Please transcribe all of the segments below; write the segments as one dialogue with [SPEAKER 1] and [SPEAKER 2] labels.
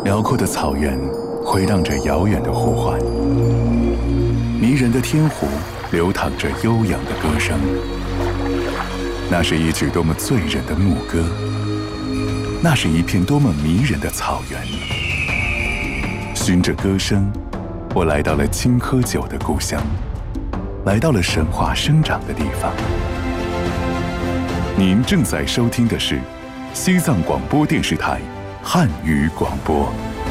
[SPEAKER 1] 辽阔的草原回荡着遥远的呼唤，迷人的天湖流淌着悠扬的歌声。那是一曲多么醉人的牧歌，那是一片多么迷人的草原。循着歌声，我来到了青稞酒的故乡，来到了神话生长的地方。您正在收听的是西藏广播电视台汉语广播。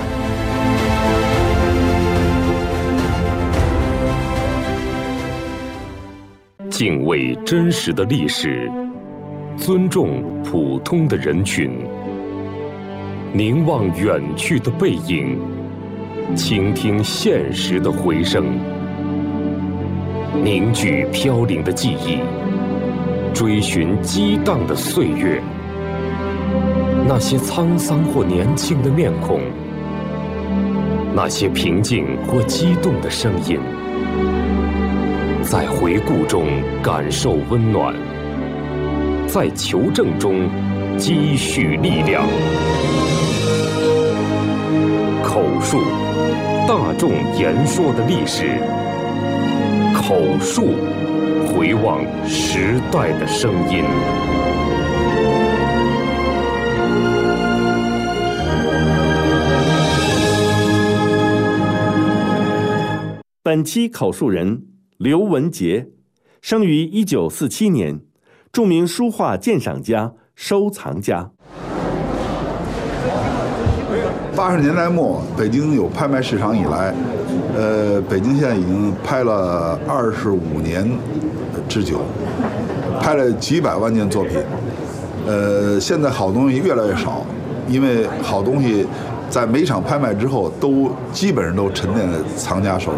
[SPEAKER 2] 敬畏真实的历史，尊重普通的人群，凝望远去的背影，倾听现实的回声，凝聚飘零的记忆，追寻激荡的岁月。那些沧桑或年轻的面孔，那些平静或激动的声音，在回顾中感受温暖，在求证中积蓄力量。口述，大众言说的历史；口述，回望时代的声音。
[SPEAKER 3] 本期口述人刘文杰，生于1947年，著名书画鉴赏家、收藏家。
[SPEAKER 4] 80年代末，北京有拍卖市场以来，北京现在已经拍了25年之久，拍了几百万件作品。现在好东西越来越少，因为好东西在每场拍卖之后都基本上都沉淀在藏家手里。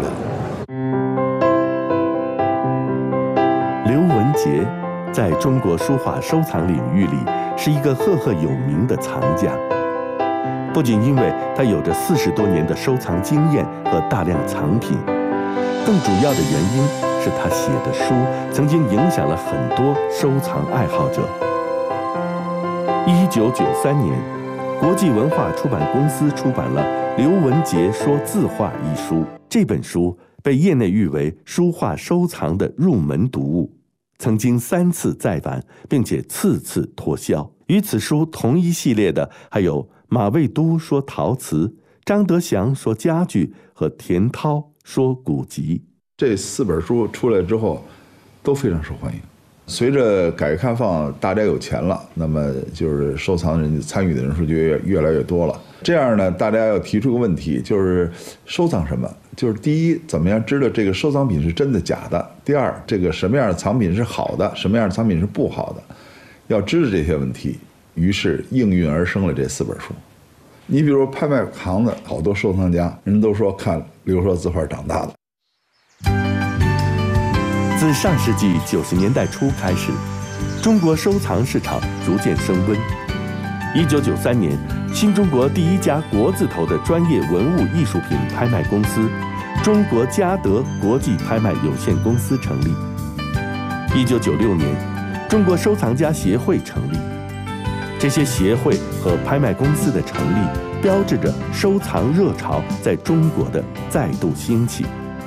[SPEAKER 3] 刘文杰在中国书画收藏领域里是一个赫赫有名的藏家，不仅因为他有着40多年的收藏经验和大量藏品，更主要的原因是他写的书曾经影响了很多收藏爱好者。1993年，国际文化出版公司出版了《刘文杰说字画》一书，这本书被业内誉为书画收藏的入门读物，曾经3次再版，并且次次脱销。与此书同一系列的还有马未都说陶瓷、张德祥说家具和田涛说古籍。
[SPEAKER 4] 这4本书出来之后都非常受欢迎。随着改革开放，大家有钱了，那么就是收藏人参与的人数就越来越多了。这样呢，大家要提出个问题，就是收藏什么？就是第一，怎么样知道这个收藏品是真的假的？第二，这个什么样的藏品是好的，什么样的藏品是不好的？要知道这些问题，于是应运而生了这4本书。你比如拍卖行的好多收藏家，人都说看刘说字画长大的。
[SPEAKER 3] 自上世纪90年代初开始，中国收藏市场逐渐升温。1993年，新中国第一家国字头的专业文物艺术品拍卖公司——中国嘉德国际拍卖有限公司成立。1996年，中国收藏家协会成立。这些协会和拍卖公司的成立，标志着收藏热潮在中国的再度兴起。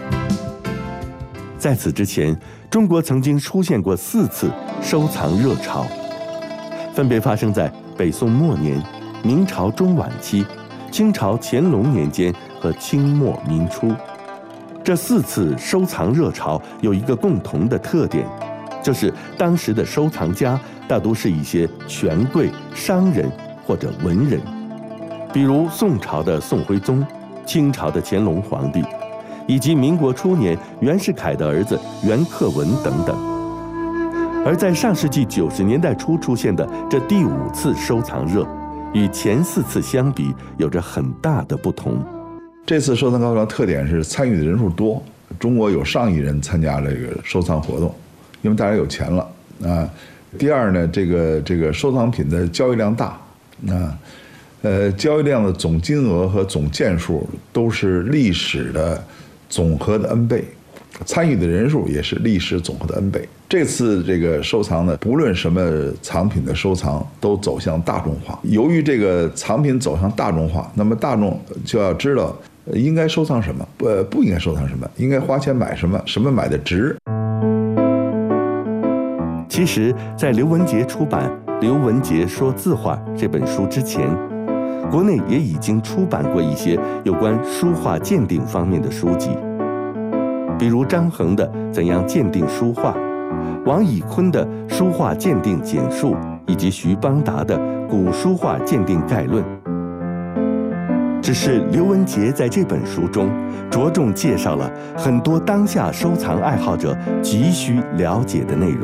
[SPEAKER 3] 在此之前，中国曾经出现过4次收藏热潮，分别发生在北宋末年、明朝中晚期、清朝乾隆年间和清末民初。这4次收藏热潮有一个共同的特点，就是当时的收藏家大都是一些权贵、商人或者文人，比如宋朝的宋徽宗、清朝的乾隆皇帝，以及民国初年袁世凯的儿子袁克文等等。而在上世纪90年代初出现的这第5次收藏热，与前4次相比有着很大的不同。
[SPEAKER 4] 这次收藏高潮特点是参与的人数多，中国有上亿人参加这个收藏活动，因为大家有钱了啊。第二呢，这个收藏品的交易量大啊，交易量的总金额和总件数都是历史的总和的 N 倍，参与的人数也是历史总和的 N 倍。 这次这个收藏呢，不论什么藏品的收藏都走向大众化。由于这个藏品走向大众化，那么大众就要知道应该收藏什么，不应该收藏什么，应该花钱买什么，什么买的值。
[SPEAKER 3] 其实，在刘文杰出版《刘文杰说字画》这本书之前，国内也已经出版过一些有关书画鉴定方面的书籍，比如张衡的《怎样鉴定书画》，王以坤的《书画鉴定简述》，以及徐邦达的《古书画鉴定概论》。只是刘文杰在这本书中着重介绍了很多当下收藏爱好者急需了解的内容，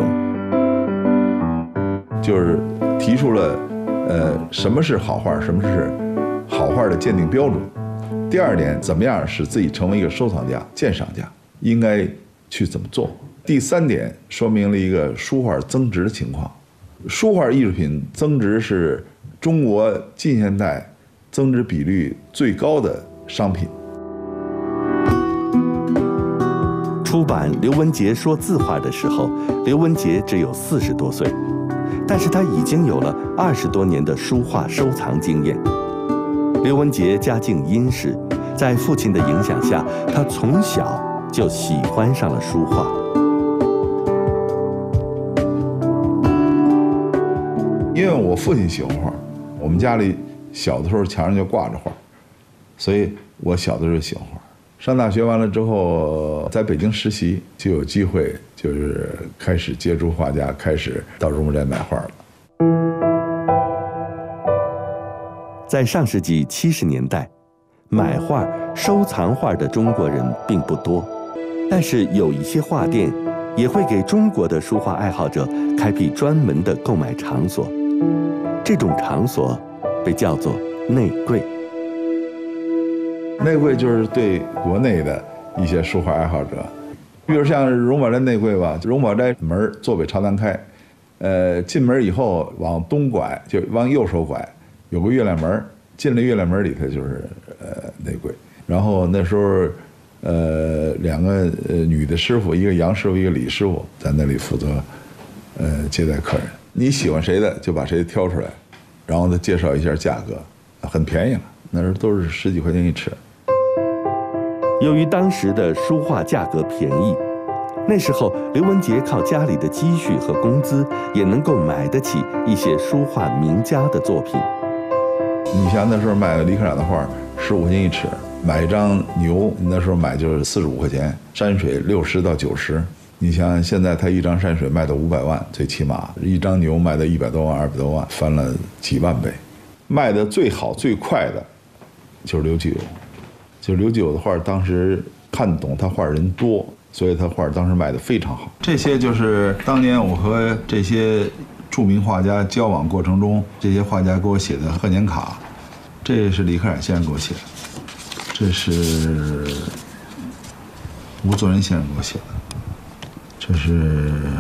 [SPEAKER 4] 就是提出了什么是好画，什么是好画的鉴定标准。第二点，怎么样使自己成为一个收藏家、鉴赏家，应该去怎么做。第三点，说明了一个书画增值的情况。书画艺术品增值是中国近现代增值比率最高的商品。
[SPEAKER 3] 出版刘文杰说字画的时候，刘文杰只有40多岁，但是他已经有了20多年的书画收藏经验。刘文杰家境殷实，在父亲的影响下，他从小就喜欢上了书画。
[SPEAKER 4] 因为我父亲喜欢画，我们家里小的时候墙上就挂着画，所以我小的时候喜欢画。上大学完了之后，在北京实习，就有机会就是开始接触画家，开始到荣宝斋买画了。
[SPEAKER 3] 在上世纪70年代，买画、收藏画的中国人并不多，但是有一些画店也会给中国的书画爱好者开辟专门的购买场所，这种场所被叫做内柜。
[SPEAKER 4] 内柜就是对国内的一些书画爱好者，比如像荣宝斋内柜吧，荣宝斋门坐北朝南开，进门以后往东拐，就往右手拐，有个月亮门，进了月亮门里头就是内柜。然后那时候2个女的师傅，一个杨师傅，一个李师傅，在那里负责接待客人。你喜欢谁的就把谁挑出来，然后再介绍一下价格，很便宜了，那时候都是10几块钱一尺。
[SPEAKER 3] 由于当时的书画价格便宜，那时候刘文杰靠家里的积蓄和工资也能够买得起一些书画名家的作品。
[SPEAKER 4] 你像那时候买李科长的画15块钱一尺，买一张牛那时候买就是45块钱，山水60到90。你像现在他一张山水卖到500万，最起码一张牛卖到100多万、200多万，翻了几万倍。卖的最好最快的就是刘基友，就是刘基友的画当时看懂他画人多，所以他画当时卖的非常好。这些就是当年我和这些著名画家交往过程中，这些画家给我写的贺年卡。这是李科展先生给我写的，这是吴作人先生给我写的，这是